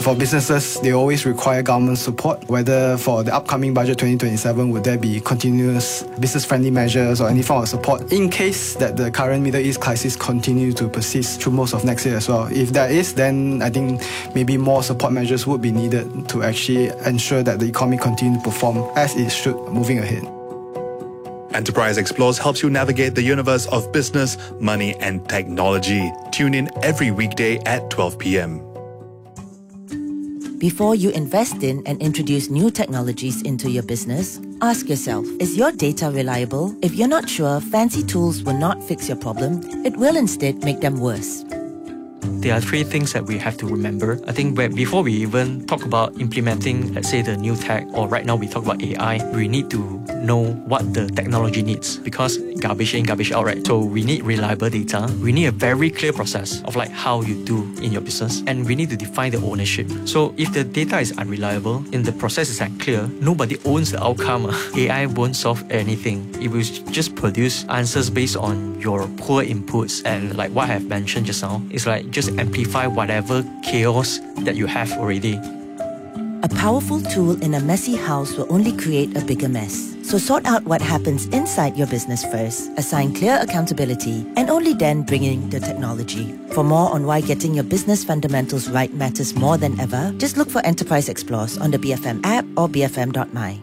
For businesses, they always require government support, whether for the upcoming budget 2027, would there be continuous business-friendly measures or any form of support in case that the current Middle East crisis continues to persist through most of next year as well. If there is, then I think maybe more support measures would be needed to actually ensure that the economy continues to perform as it should moving ahead. Enterprise Explores helps you navigate the universe of business, money, and technology. Tune in every weekday at 12 p.m. Before you invest in and introduce new technologies into your business, ask yourself, is your data reliable? If you're not sure, fancy tools will not fix your problem. It will instead make them worse. There are three things that we have to remember. I think before we even talk about implementing, let's say, the new tech, or right now we talk about AI, we need to know what the technology needs, because garbage in, garbage out, right? So we need reliable data. We need a very clear process of like how you do in your business, and we need to define the ownership. So if the data is unreliable and the process is unclear, nobody owns the outcome. AI won't solve anything. It will just produce answers based on your poor inputs, and like what I have mentioned just now, it's like just amplify whatever chaos that you have already. A powerful tool in a messy house will only create a bigger mess. So sort out what happens inside your business first, assign clear accountability, and only then bring in the technology. For more on why getting your business fundamentals right matters more than ever, just look for Enterprise Explores on the BFM app or bfm.my.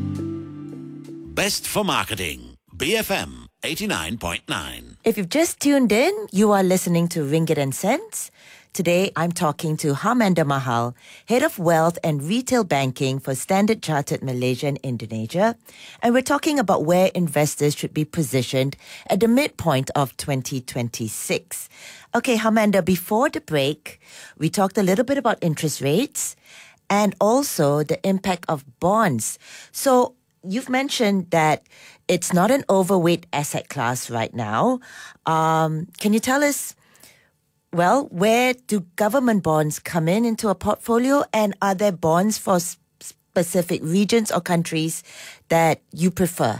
Best for Marketing, BFM 89.9. If you've just tuned in, you are listening to Ringgit and Cents. Today, I'm talking to Harmander Mahal, Head of Wealth and Retail Banking for Standard Chartered Malaysia and Indonesia. And we're talking about where investors should be positioned at the midpoint of 2026. Okay, Harmander, before the break, we talked a little bit about interest rates and also the impact of bonds. So you've mentioned that it's not an overweight asset class right now. Can you tell us, well, where do government bonds come into a portfolio, and are there bonds for specific regions or countries that you prefer?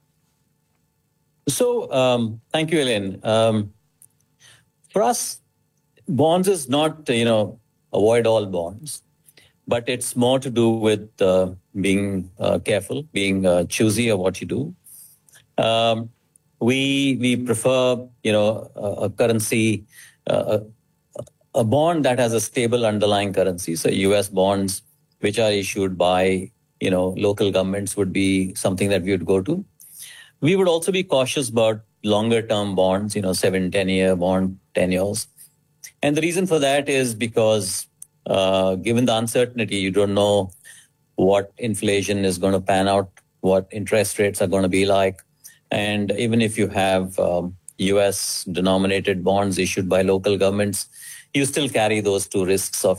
So, thank you, Elaine. For us, bonds is not, avoid all bonds, but it's more to do with being careful, being choosy of what you do. We prefer, a currency, a bond that has a stable underlying currency. So US bonds, which are issued by, local governments, would be something that we would go to. We would also be cautious about longer term bonds, 7-10-year bond tenures. And the reason for that is because given the uncertainty, you don't know what inflation is going to pan out, what interest rates are going to be like. And even if you have US denominated bonds issued by local governments, you still carry those two risks of